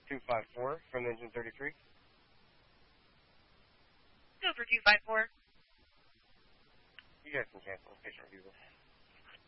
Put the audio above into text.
254 from engine 33. Go for 254. You guys can cancel station review.